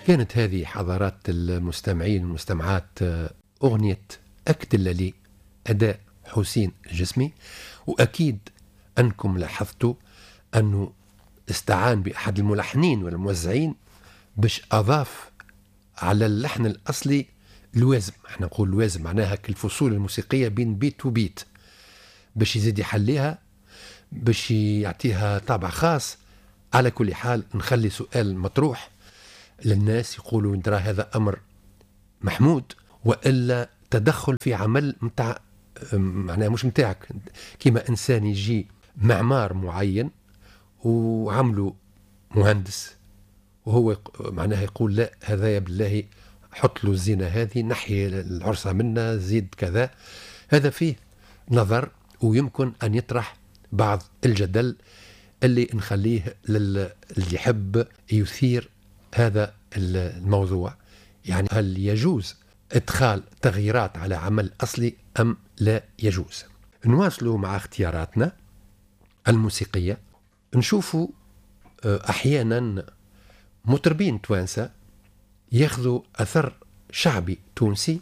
كانت هذه حضرات المستمعين والمستمعات أغنية أكتل لي أداء حسين الجسمي. وأكيد أنكم لاحظتوا أنه استعان بأحد الملحنين والموزعين باش أضاف على اللحن الأصلي الوازم. احنا نقول الوازم معناها كالفصول الموسيقية بين بيت وبيت، باش يزيد يحليها، باش يعطيها طابع خاص. على كل حال نخلي سؤال مطروح للناس، يقولوا ترى هذا أمر محمود وإلا تدخل في عمل متاع معناها مش متاعك، كما إنسان يجي معمار معين وعمله مهندس وهو معناها يقول لا هذا بالله حط له الزينة هذه، نحي العرصة منا، زيد كذا. هذا فيه نظر ويمكن أن يطرح بعض الجدل اللي نخليه اللي يحب يثير هذا الموضوع. يعني هل يجوز إدخال تغييرات على عمل أصلي أم لا يجوز؟ نواصلوا مع اختياراتنا الموسيقية. نشوفوا أحيانا مطربين توانسة ياخذوا أثر شعبي تونسي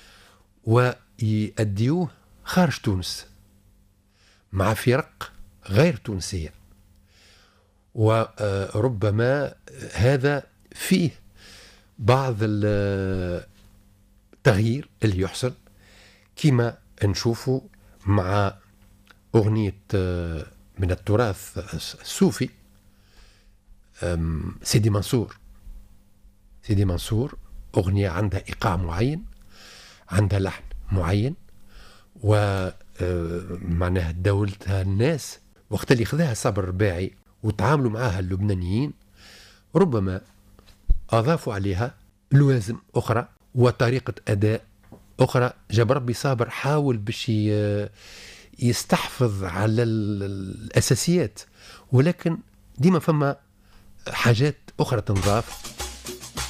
ويأديوه خارج تونس مع فرق غير تونسية، وربما هذا فيه بعض التغيير اللي يحصل، كما نشوفوا مع أغنية من التراث الصوفي سيدي منصور. سيدي منصور أغنية عندها إيقاع معين، عندها لحن معين، ومعناها دولتها الناس وقت اللي خذاها صابر الرباعي وتعاملوا معها اللبنانيين ربما أضافوا عليها لوازم أخرى وطريقة أداء أخرى. جاب ربي صابر حاول باش يستحفظ على الأساسيات، ولكن ديما فما حاجات أخرى تنضاف